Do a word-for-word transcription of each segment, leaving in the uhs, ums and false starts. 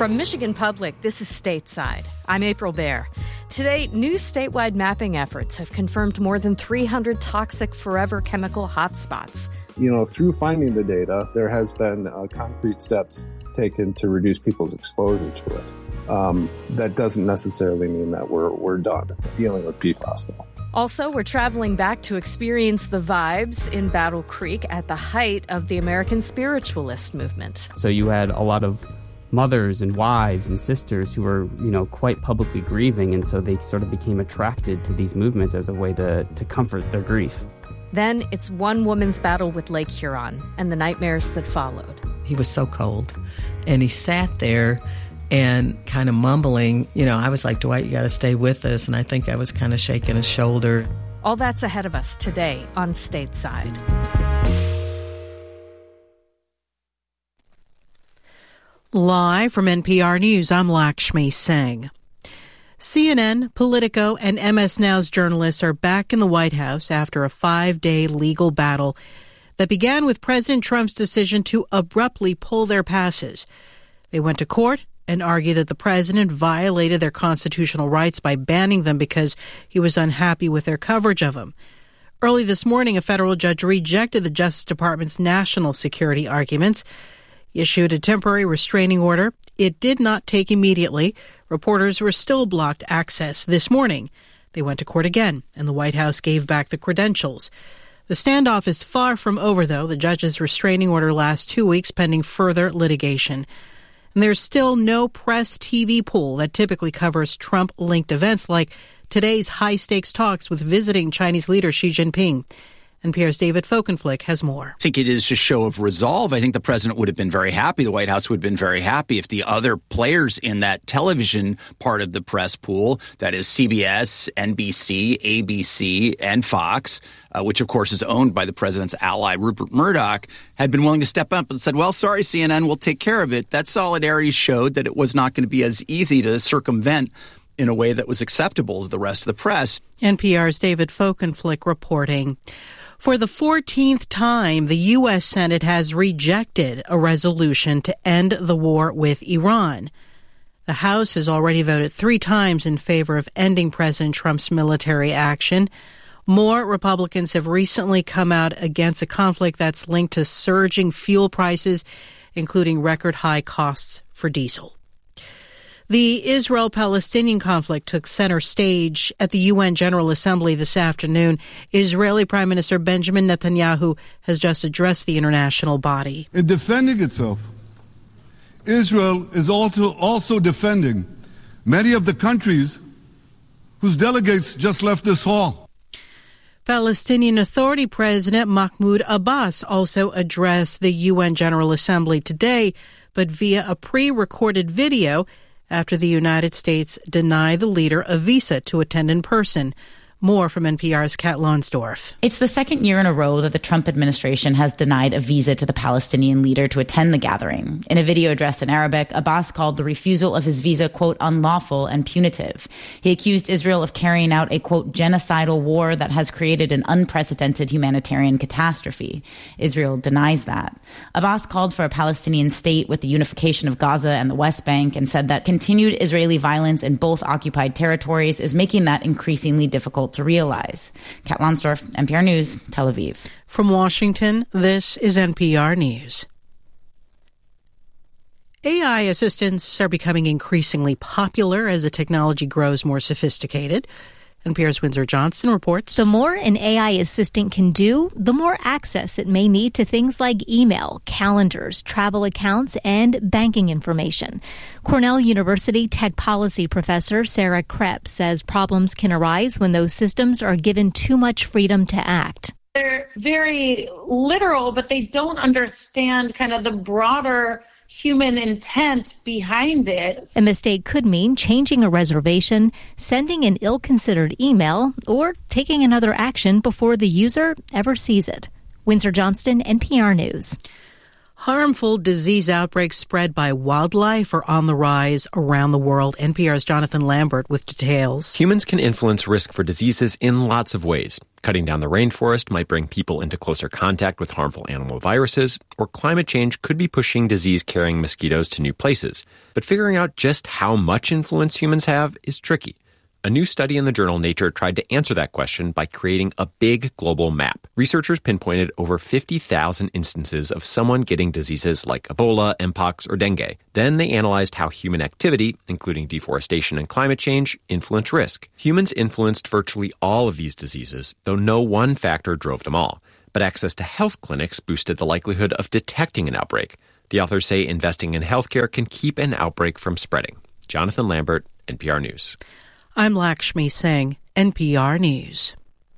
From Michigan Public, this is Stateside. I'm April Baer. Today, new statewide mapping efforts have confirmed more than three hundred toxic forever chemical hotspots. You know, through finding the data, there has been uh, concrete steps taken to reduce people's exposure to it. Um, that doesn't necessarily mean that we're we're done dealing with P FAS, though. Also, we're traveling back to experience the vibes in Battle Creek at the height of the American spiritualist movement. So you had a lot of mothers and wives and sisters who were, you know, quite publicly grieving, and so they sort of became attracted to these movements as a way to, to comfort their grief. Then it's one woman's battle with Lake Huron and the nightmares that followed. He was so cold, and he sat there and kind of mumbling. You know, I was like, Dwight, you got to stay with us, and I think I was kind of shaking his shoulder. All that's ahead of us today on Stateside. Live from N P R News, I'm Lakshmi Singh. C N N, Politico, and M S Now's journalists are back in the White House after a five-day legal battle that began with President Trump's decision to abruptly pull their passes. They went to court and argued that the president violated their constitutional rights by banning them because he was unhappy with their coverage of him. Early this morning, a federal judge rejected the Justice Department's national security arguments. He issued a temporary restraining order. It did not take immediately. Reporters were still blocked access this morning. They went to court again, and the White House gave back the credentials. The standoff is far from over, though. The judge's restraining order lasts two weeks pending further litigation. And there's still no press T V pool that typically covers Trump-linked events like today's high-stakes talks with visiting Chinese leader Xi Jinping. N P R's David Folkenflik has more. I think it is a show of resolve. I think the president would have been very happy. The White House would have been very happy if the other players in that television part of the press pool, that is C B S, N B C, A B C, and Fox, uh, which of course is owned by the president's ally, Rupert Murdoch, had been willing to step up and said, well, sorry, C N N, we'll take care of it. That solidarity showed that it was not going to be as easy to circumvent in a way that was acceptable to the rest of the press. N P R's David Folkenflik reporting. For the fourteenth time, the U S. Senate has rejected a resolution to end the war with Iran. The House has already voted three times in favor of ending President Trump's military action. More Republicans have recently come out against a conflict that's linked to surging fuel prices, including record high costs for diesel. The Israel-Palestinian conflict took center stage at the U N General Assembly this afternoon. Israeli Prime Minister Benjamin Netanyahu has just addressed the international body. In defending itself, Israel is also, also defending many of the countries whose delegates just left this hall. Palestinian Authority President Mahmoud Abbas also addressed the U N General Assembly today, but via a pre-recorded video after the United States denied the leader a visa to attend in person. More from N P R's Kat Lonsdorf. It's the second year in a row that the Trump administration has denied a visa to the Palestinian leader to attend the gathering. In a video addressed in Arabic, Abbas called the refusal of his visa, quote, unlawful and punitive. He accused Israel of carrying out a, quote, genocidal war that has created an unprecedented humanitarian catastrophe. Israel denies that. Abbas called for a Palestinian state with the unification of Gaza and the West Bank and said that continued Israeli violence in both occupied territories is making that increasingly difficult to realize. Kat Lonsdorf, N P R News, Tel Aviv. From Washington, this is N P R News. A I assistants are becoming increasingly popular as the technology grows more sophisticated. N P R's Windsor Johnston reports. The more an A I assistant can do, the more access it may need to things like email, calendars, travel accounts, and banking information. Cornell University tech policy professor Sarah Krepp says problems can arise when those systems are given too much freedom to act. They're very literal, but they don't understand kind of the broader human intent behind it. A mistake could mean changing a reservation, sending an ill-considered email, or taking another action before the user ever sees it. Windsor Johnston, N P R News. Harmful disease outbreaks spread by wildlife are on the rise around the world. N P R's Jonathan Lambert with details. Humans can influence risk for diseases in lots of ways. Cutting down the rainforest might bring people into closer contact with harmful animal viruses, or climate change could be pushing disease-carrying mosquitoes to new places. But figuring out just how much influence humans have is tricky. A new study in the journal Nature tried to answer that question by creating a big global map. Researchers pinpointed over fifty thousand instances of someone getting diseases like Ebola, Mpox, or dengue. Then they analyzed how human activity, including deforestation and climate change, influence risk. Humans influenced virtually all of these diseases, though no one factor drove them all. But access to health clinics boosted the likelihood of detecting an outbreak. The authors say investing in healthcare can keep an outbreak from spreading. Jonathan Lambert, N P R News. I'm Lakshmi Singh, N P R News.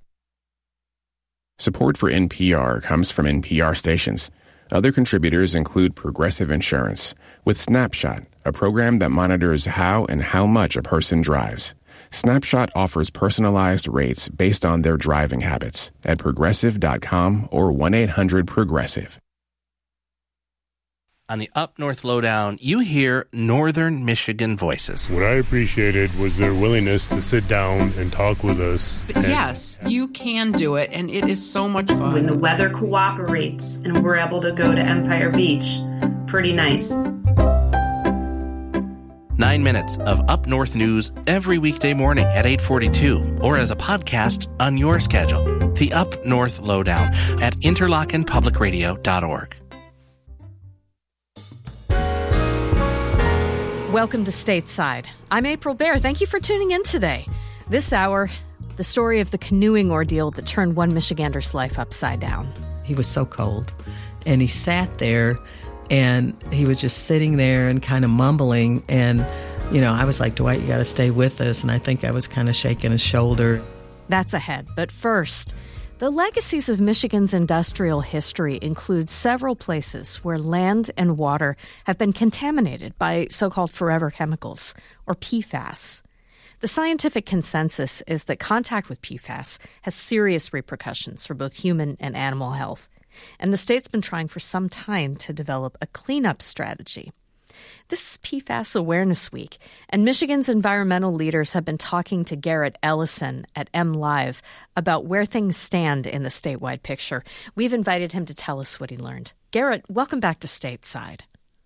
Support for N P R comes from N P R stations. Other contributors include Progressive Insurance, with Snapshot, a program that monitors how and how much a person drives. Snapshot offers personalized rates based on their driving habits at progressive dot com or one eight hundred progressive. On the Up North Lowdown, you hear Northern Michigan voices. What I appreciated was their willingness to sit down and talk with us. But yes, you can do it, and it is so much fun. When the weather cooperates and we're able to go to Empire Beach, pretty nice. Nine minutes of Up North news every weekday morning at eight forty-two, or as a podcast on your schedule. The Up North Lowdown at interlochen public radio dot org. Welcome to Stateside. I'm April Baer. Thank you for tuning in today. This hour, the story of the canoeing ordeal that turned one Michigander's life upside down. He was so cold, and he sat there, and he was just sitting there and kind of mumbling, and, you know, I was like, Dwight, you got to stay with us, and I think I was kind of shaking his shoulder. That's ahead, but first, the legacies of Michigan's industrial history include several places where land and water have been contaminated by so-called forever chemicals, or P FAS. The scientific consensus is that contact with P FAS has serious repercussions for both human and animal health, and the state's been trying for some time to develop a cleanup strategy. This is P FAS Awareness Week, and Michigan's environmental leaders have been talking to Garrett Ellison at MLive about where things stand in the statewide picture. We've invited him to tell us what he learned. Garrett, welcome back to Stateside.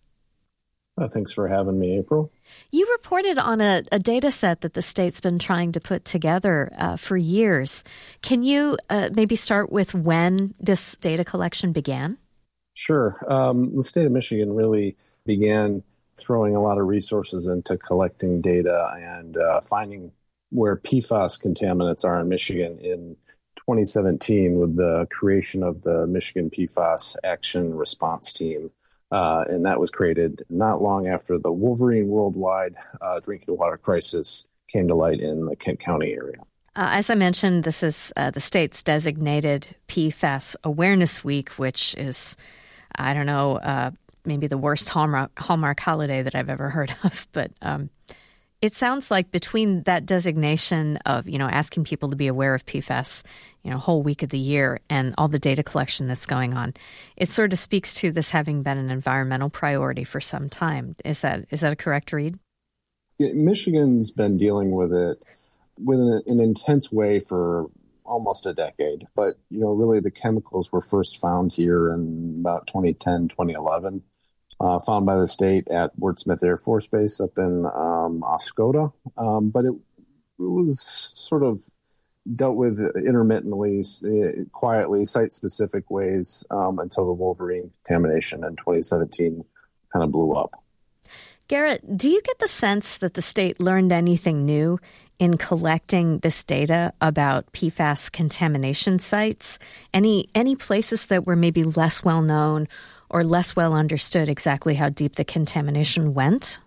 Uh, thanks for having me, April. You reported on a, a data set that the state's been trying to put together uh, for years. Can you uh, maybe start with when this data collection began? Sure. Um, the state of Michigan really began throwing a lot of resources into collecting data and uh, finding where P FAS contaminants are in Michigan in twenty seventeen with the creation of the Michigan P FAS Action Response Team. Uh, and that was created not long after the Wolverine Worldwide uh, drinking water crisis came to light in the Kent County area. Uh, as I mentioned, this is uh, the state's designated P FAS Awareness Week, which is, I don't know, uh, maybe the worst Hallmark, Hallmark holiday that I've ever heard of. But um, it sounds like between that designation of, you know, asking people to be aware of P FAS, you know, whole week of the year and all the data collection that's going on, it sort of speaks to this having been an environmental priority for some time. Is that is that a correct read? Yeah, Michigan's been dealing with it with an, an intense way for almost a decade. But, you know, really the chemicals were first found here in about twenty ten, twenty eleven. Uh, found by the state at Ward Smith Air Force Base up in um, Oscoda. Um, but it, it was sort of dealt with intermittently, uh, quietly, site-specific ways um, until the Wolverine contamination in twenty seventeen kind of blew up. Garrett, do you get the sense that the state learned anything new in collecting this data about P FAS contamination sites? Any any places that were maybe less well known or less well understood exactly how deep the contamination went?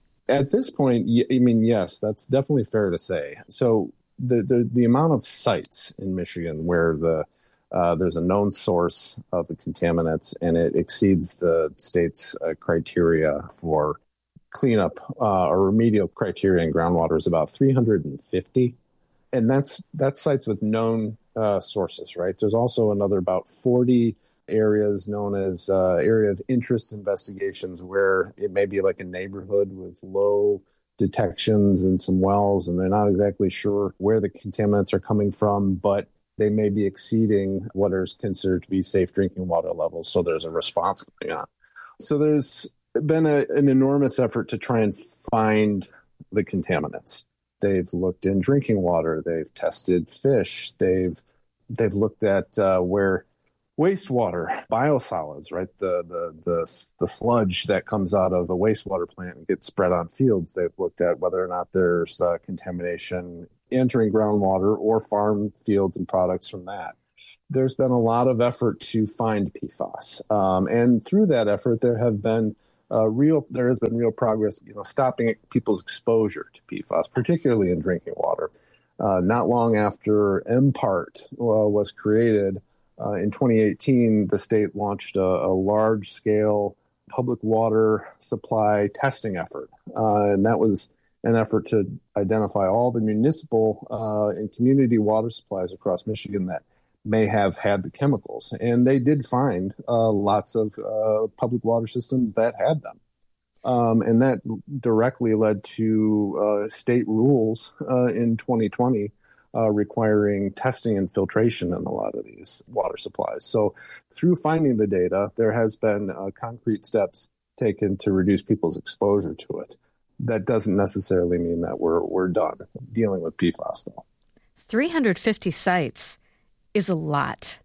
At this point, I mean, yes, that's definitely fair to say. So the the, the amount of sites in Michigan where the uh, there's a known source of the contaminants and it exceeds the state's uh, criteria for cleanup uh, or remedial criteria in groundwater is about three hundred fifty. And that's that's sites with known uh, sources, right? There's also another about forty areas known as uh, area of interest investigations, where it may be like a neighborhood with low detections and some wells, and they're not exactly sure where the contaminants are coming from, but they may be exceeding what is considered to be safe drinking water levels. So there's a response going on. So there's been a, an enormous effort to try and find the contaminants. They've looked in drinking water. They've tested fish. They've they've looked at uh, where wastewater, biosolids, right, the, the the the sludge that comes out of a wastewater plant and gets spread on fields. They've looked at whether or not there's uh, contamination entering groundwater or farm fields and products from that. There's been a lot of effort to find P FAS, um, and through that effort, there have been uh, real there has been real progress, you know, stopping people's exposure to P FAS, particularly in drinking water. Uh, not long after M PART uh, was created uh, in twenty eighteen, the state launched a, a large-scale public water supply testing effort, uh, and that was an effort to identify all the municipal uh, and community water supplies across Michigan that may have had the chemicals. And they did find uh, lots of uh, public water systems that had them. Um, and that directly led to uh, state rules uh, in twenty twenty uh, requiring testing and filtration in a lot of these water supplies. So through finding the data, there has been uh, concrete steps taken to reduce people's exposure to it. That doesn't necessarily mean that we're we're done dealing with P FAS, though. three hundred fifty sites is a lot.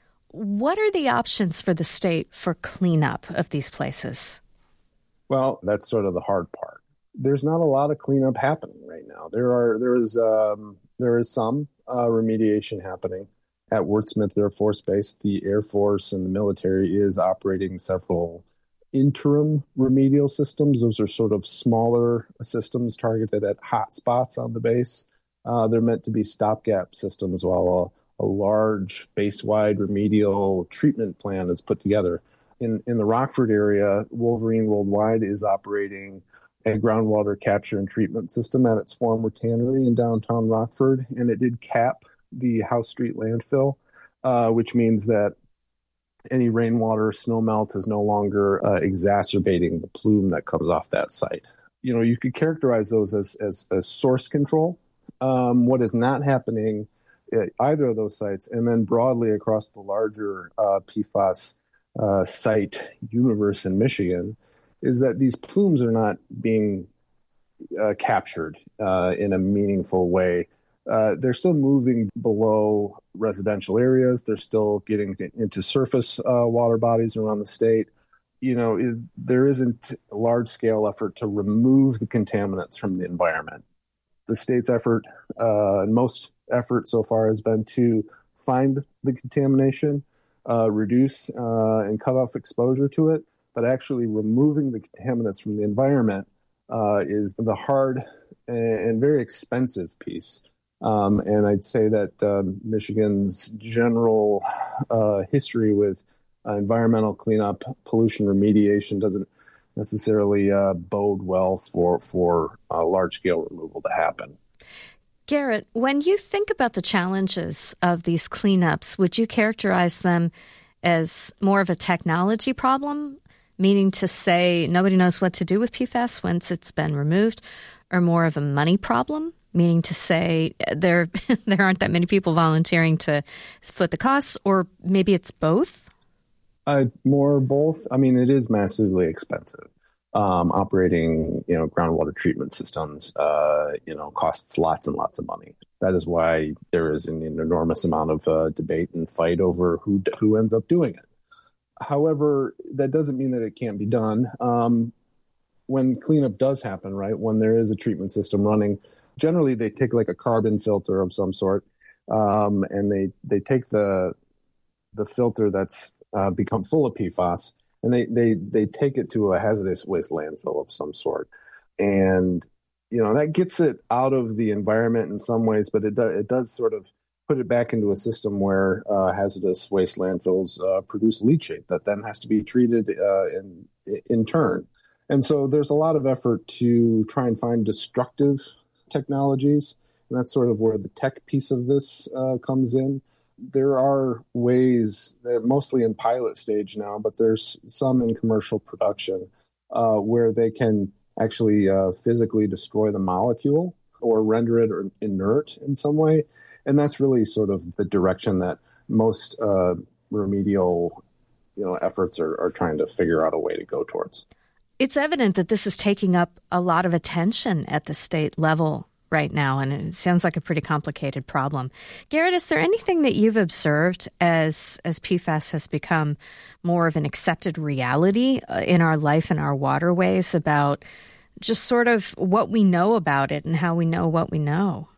What are the options for the state for cleanup of these places? Well, that's sort of the hard part. There's not a lot of cleanup happening right now. There are there is um, there is some uh, remediation happening at Wurth Smith Air Force Base. The Air Force and the military is operating several interim remedial systems. Those are sort of smaller systems targeted at hot spots on the base. Uh, they're meant to be stopgap systems while a, a large base-wide remedial treatment plan is put together. In in the Rockford area, Wolverine Worldwide is operating a groundwater capture and treatment system at its former tannery in downtown Rockford, and it did cap the House Street landfill, uh, which means that any rainwater, snow melt is no longer uh, exacerbating the plume that comes off that site. You know, you could characterize those as as, as source control. Um, what is not happening at either of those sites, and then broadly across the larger uh, P FAS uh, site universe in Michigan, is that these plumes are not being uh, captured uh, in a meaningful way. Uh, they're still moving below residential areas. They're still getting into surface uh, water bodies around the state. You know, it, there isn't a large-scale effort to remove the contaminants from the environment. The state's effort, uh, and most effort so far, has been to find the contamination, uh, reduce uh, and cut off exposure to it, but actually removing the contaminants from the environment uh, is the hard and very expensive piece. Um, and I'd say that um, Michigan's general uh, history with uh, environmental cleanup, pollution remediation doesn't necessarily uh, bode well for, for uh, large-scale removal to happen. Garrett, when you think about the challenges of these cleanups, would you characterize them as more of a technology problem, meaning to say nobody knows what to do with P FAS once it's been removed, or more of a money problem, meaning to say there there aren't that many people volunteering to foot the costs, or maybe it's both? Uh, more both. I mean, it is massively expensive. Um, operating, you know, groundwater treatment systems, uh, you know, costs lots and lots of money. That is why there is an, an enormous amount of uh, debate and fight over who who ends up doing it. However, that doesn't mean that it can't be done. Um, when cleanup does happen, right, when there is a treatment system running, generally they take like a carbon filter of some sort, um, and they they take the the filter that's uh, become full of P FAS, and they, they they take it to a hazardous waste landfill of some sort. And, you know, that gets it out of the environment in some ways, but it, do, it does sort of put it back into a system where uh, hazardous waste landfills uh, produce leachate that then has to be treated uh, in, in turn. And so there's a lot of effort to try and find destructive technologies, and that's sort of where the tech piece of this uh, comes in. there are ways, they're mostly in pilot stage now, but there's some in commercial production uh, where they can actually uh, physically destroy the molecule or render it inert in some way. And that's really sort of the direction that most uh, remedial you know, efforts are, are trying to figure out a way to go towards. It's evident that this is taking up a lot of attention at the state level right now, and it sounds like a pretty complicated problem. Garrett, is there anything that you've observed as as P FAS has become more of an accepted reality in our life and our waterways about just sort of what we know about it and how we know what we know?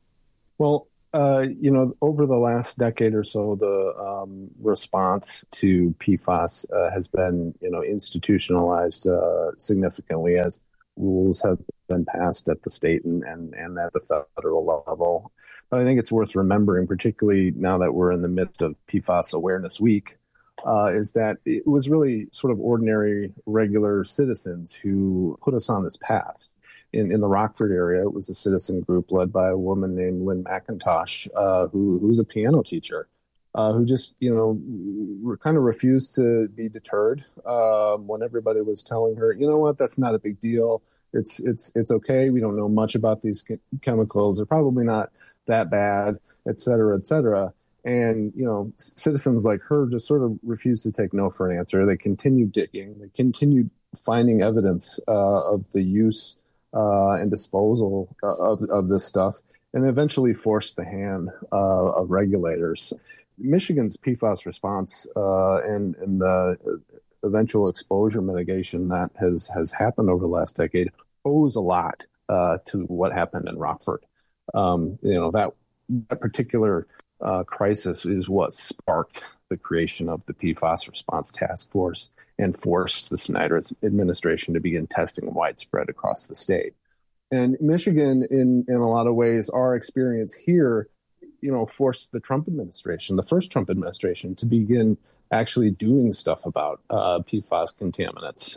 Well, uh, you know, over the last decade or so, the um, response to P FAS uh, has been, you know, institutionalized uh, significantly as rules have been passed at the state and, and, and at the federal level. But I think it's worth remembering, particularly now that we're in the midst of P FAS Awareness Week, uh, is that it was really sort of ordinary, regular citizens who put us on this path. In, in the Rockford area, it was a citizen group led by a woman named Lynn McIntosh, uh, who who's a piano teacher, uh, who just, you know, re- kind of refused to be deterred uh, when everybody was telling her, you know what, that's not a big deal. It's it's it's okay. We don't know much about these ke- chemicals. They're probably not that bad, et cetera, et cetera. And, you know, c- citizens like her just sort of refused to take no for an answer. They continued digging. They continued finding evidence uh, of the use Uh, and disposal of, of this stuff, and eventually forced the hand uh, of regulators. Michigan's P FAS response uh, and, and the eventual exposure mitigation that has, has happened over the last decade owes a lot uh, to what happened in Rockford. Um, you know, that, that particular uh, crisis is what sparked the creation of the P FAS Response Task Force and forced the Snyder administration to begin testing widespread across the state. And Michigan, in, in a lot of ways, our experience here, you know, forced the Trump administration, the first Trump administration, to begin actually doing stuff about uh, P FAS contaminants.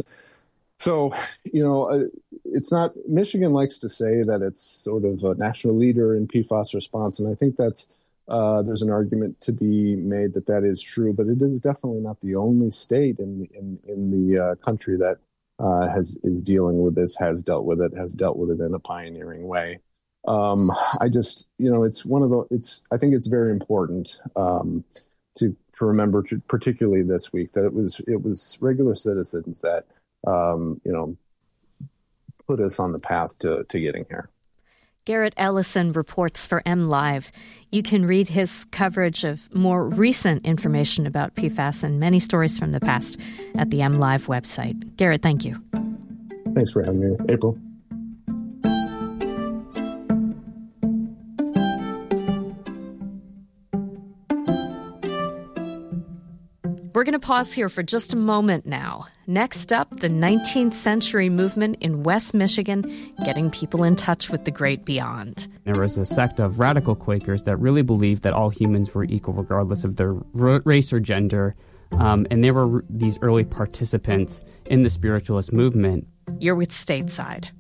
So, you know, it's not, Michigan likes to say that it's sort of a national leader in P FAS response, and I think that's Uh, there's an argument to be made that that is true, but it is definitely not the only state in in, in the uh, country that uh, has is dealing with this, has dealt with it, has dealt with it in a pioneering way. Um, I just, you know, it's one of the, it's, I think it's very important um, to to remember, to, particularly this week, that it was it was regular citizens that, um, you know, put us on the path to to getting here. Garrett Ellison reports for MLive. You can read his coverage of more recent information about P FAS and many stories from the past at the MLive website. Garrett, thank you. Thanks for having me, April. We're going to pause here for just a moment now. Next up, the nineteenth century movement in West Michigan, getting people in touch with the great beyond. There was a sect of radical Quakers that really believed that all humans were equal regardless of their r- race or gender. Um, and they were r- these early participants in the spiritualist movement. You're with Stateside.